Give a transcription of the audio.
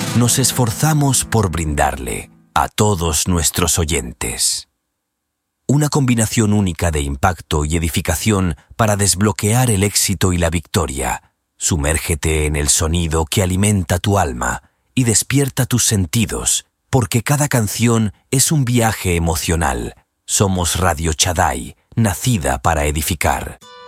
nos esforzamos por brindarle a todos nuestros oyentes. Una combinación única de impacto y edificación para desbloquear el éxito y la victoria. Sumérgete en el sonido que alimenta tu alma y despierta tus sentidos, porque cada canción es un viaje emocional. Somos Radio Shaddai, nacida para edificar.